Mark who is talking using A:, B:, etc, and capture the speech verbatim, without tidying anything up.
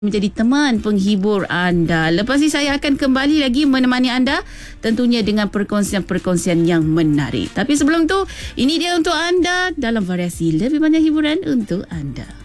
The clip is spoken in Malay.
A: menjadi teman penghibur anda. Lepas ini saya akan kembali lagi menemani anda, tentunya dengan perkongsian-perkongsian yang menarik. Tapi sebelum tu, ini dia untuk anda dalam variasi lebih banyak hiburan untuk anda.